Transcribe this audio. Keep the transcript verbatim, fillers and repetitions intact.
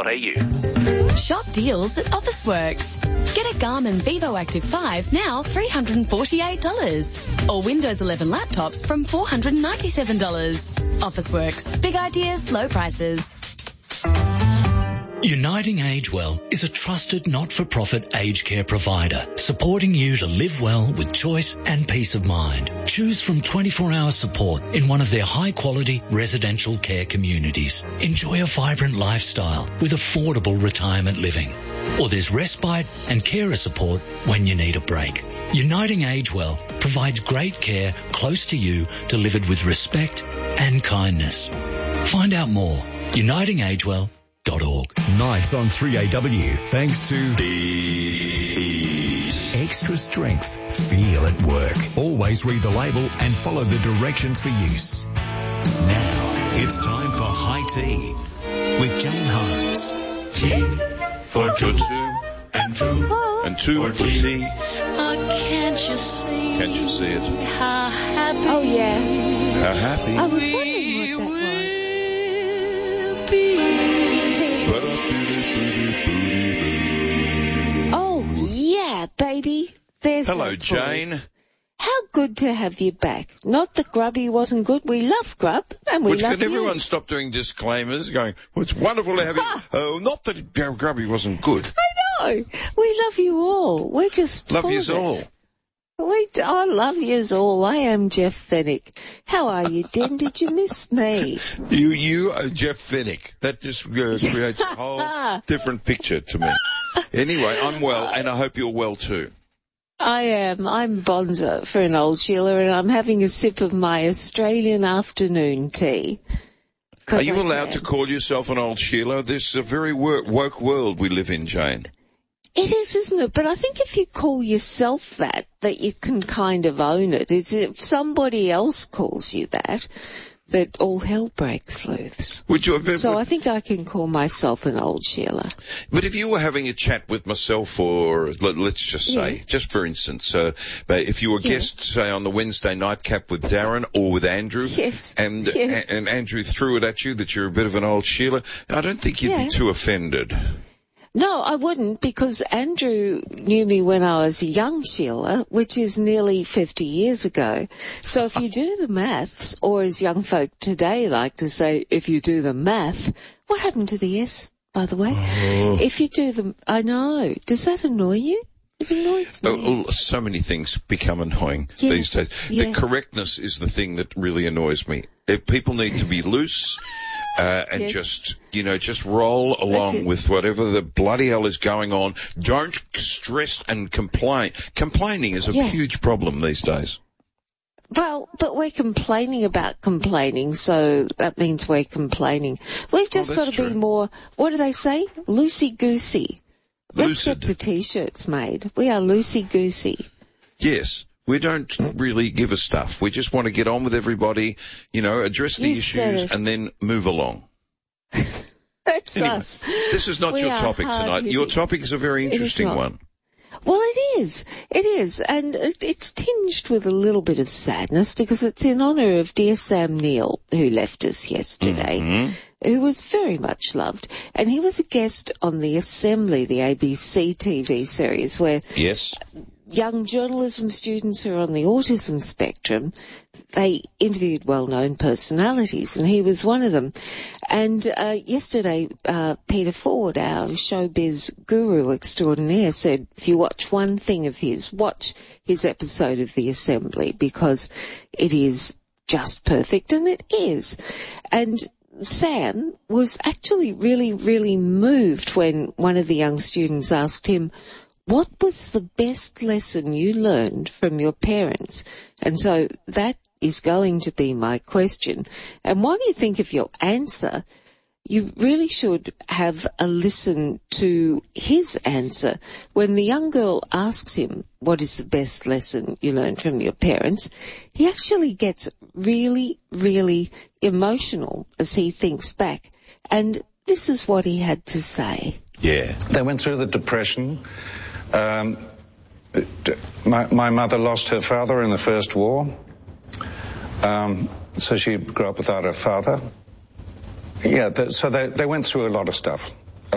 dot a u. Shop deals at Officeworks. Get a Garmin Vivo Active five now three hundred forty-eight dollars. Or Windows eleven laptops from four hundred ninety-seven dollars. Officeworks. Big ideas, low prices. Uniting Age Well is a trusted not-for-profit aged care provider supporting you to live well with choice and peace of mind. Choose from twenty-four hour support in one of their high-quality residential care communities. Enjoy a vibrant lifestyle with affordable retirement living. Or there's respite and carer support when you need a break. Uniting Age Well provides great care close to you, delivered with respect and kindness. Find out more. uniting age well dot org. Nights on three A W, thanks to Ease. Extra strength. Feel at work. Always read the label and follow the directions for use. Now, it's time for High Tea with Jane Holmes. Tea for two and two and two for tea. Oh, can't you see? Can't you see it? How happy. Oh, yeah. How happy. I was wondering what that was. Oh, yeah, baby. There's Hello, that Jane. voice. How good to have you back. Not that Grubby wasn't good. We love Grub, and we Which, love could you. everyone stop doing disclaimers, going, well, it's wonderful to have you. Oh, not that Grubby wasn't good. I know. We love you all. We're just Love full yous of it. all. We, I love yous all. I am Jeff Fennick. How are you, Den? Did you miss me? You, you are Jeff Fennick. That just uh, creates a whole different picture to me. Anyway, I'm well, and I hope you're well too. I am. I'm Bonza for an old Sheila, and I'm having a sip of my Australian afternoon tea. Are you I allowed can. to call yourself an old Sheila? This is a very wo- woke world we live in, Jane. It is, isn't it? But I think if you call yourself that, that you can kind of own it. It's if somebody else calls you that, that all hell breaks loose. Would you? But, So I think I can call myself an old Sheila. but if you were having a chat with myself, or let, let's just say, Yeah. just for instance, uh, but if you were a Yeah. guest, say, on the Wednesday nightcap with Darren or with Andrew, Yes. and Yes. a- and Andrew threw it at you that you're a bit of an old Sheila, I don't think you'd Yeah. be too offended. No, I wouldn't, because Andrew knew me when I was a young Sheila, which is nearly fifty years ago. So if you do the maths, or as young folk today like to say, if you do the math, what happened to the S, by the way? Oh. If you do the, I know, does that annoy you? It annoys me. Oh, oh, so many things become annoying Yes, these days. yes. The correctness is the thing that really annoys me. If people need to be loose, uh, and Yes. just, you know, just roll along it. with whatever the bloody hell is going on. Don't stress and complain. Complaining is a Yeah. huge problem these days. Well, but we're complaining about complaining, so that means we're complaining. We've just that's got to be true. more, what do they say? Loosey-goosey. Let's get Lucid. the T-shirts made. We are loosey-goosey. Yes. We don't really give a stuff. We just want to get on with everybody, you know, address the You said issues it. and then move along. That's Anyway, us. this is not We your are topic tonight. hard-hitting. Your topic is a very It is interesting not. one. Well, it is. It is. And it, it's tinged with a little bit of sadness because it's in honour of dear Sam Neill, who left us yesterday, Mhm. who was very much loved. And he was a guest on The Assembly, the A B C T V series, where Yes. young journalism students who are on the autism spectrum, they interviewed well-known personalities, and he was one of them. And uh, yesterday, uh, Peter Ford, our showbiz guru extraordinaire, said, if you watch one thing of his, watch his episode of The Assembly, because it is just perfect, and it is. And Sam was actually really, really moved when one of the young students asked him, what was the best lesson you learned from your parents? And so that is going to be my question. And while you think of your answer, you really should have a listen to his answer. When the young girl asks him, what is the best lesson you learned from your parents? He actually gets really, really emotional as he thinks back. And this is what he had to say. Yeah. They went through the Depression. Um, my, my mother lost her father in the First War, um, so she grew up without her father. Yeah, th- so they, they went through a lot of stuff.